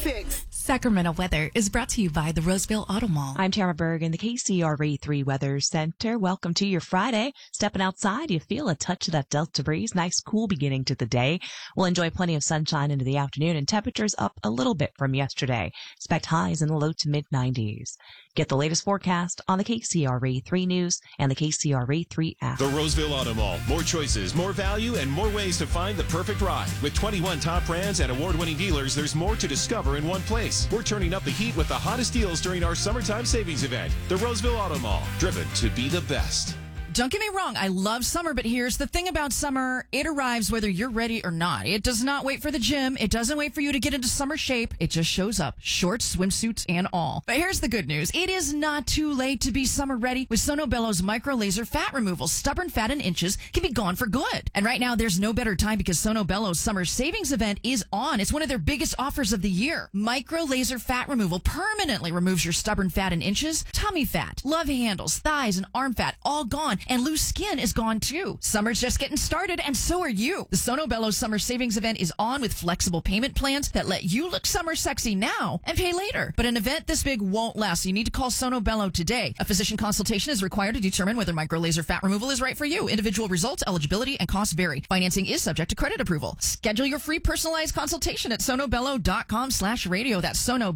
fix. Sacramento weather is brought to you by the Roseville Auto Mall. I'm Tara Berg in the KCRA 3 Weather Center. Welcome to your Friday. Stepping outside, you feel a touch of that Delta breeze. Nice, cool beginning to the day. We'll enjoy plenty of sunshine into the afternoon and temperatures up a little bit from yesterday. Expect highs in the low to mid 90s. Get the latest forecast on the KCRA 3 News and the KCRA 3 app. The Roseville Auto Mall. More choices, more value, and more ways to find the perfect ride. With 21 top brands and award-winning dealers, there's more to discover in one place. We're turning up the heat with the hottest deals during our summertime savings event. The Roseville Auto Mall. Driven to be the best. Don't get me wrong, I love summer, but here's the thing about summer. It arrives whether you're ready or not. It does not wait for the gym. It doesn't wait for you to get into summer shape. It just shows up, shorts, swimsuits, and all. But here's the good news. It is not too late to be summer ready with Sono Bello's micro laser fat removal. Stubborn fat in inches can be gone for good. And right now, there's no better time because Sono Bello's summer savings event is on. It's one of their biggest offers of the year. Micro laser fat removal permanently removes your stubborn fat in inches, tummy fat, love handles, thighs, and arm fat, all gone. And loose skin is gone too. Summer's just getting started, and so are you. The Sono Bello Summer Savings Event is on with flexible payment plans that let you look summer sexy now and pay later. But an event this big won't last, so you need to call Sono Bello today. A physician consultation is required to determine whether micro laser fat removal is right for you. Individual results, eligibility, and costs vary. Financing is subject to credit approval. Schedule your free personalized consultation at sonobello.com/radio. That's sono,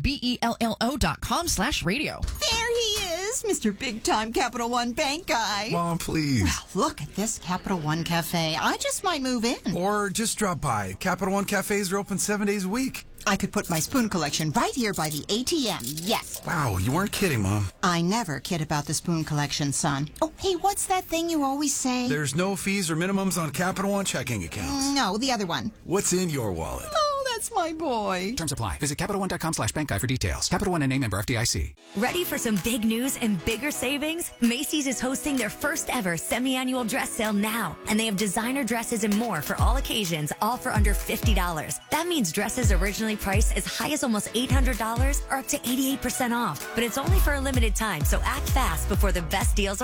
BELLO.com/radio. There he is, Mr. Big Time Capital One Bank guy. Mom, please. Well, look at this Capital One Cafe. I just might move in. Or just drop by. Capital One cafes are open 7 days a week. I could put my spoon collection right here by the ATM. Yes. Wow, you weren't kidding, Mom. I never kid about the spoon collection, son. Oh, hey, what's that thing you always say? There's no fees or minimums on Capital One checking accounts. No, the other one. What's in your wallet? Oh, that's my boy. Terms apply. Visit CapitalOne.com/bank guide for details. Capital One and name member FDIC. Ready for some big news and bigger savings? Macy's is hosting their first ever semi-annual dress sale now. And they have designer dresses and more for all occasions, all for under $50. That means dresses originally priced as high as almost $800 are up to 88% off. But it's only for a limited time, so act fast before the best deals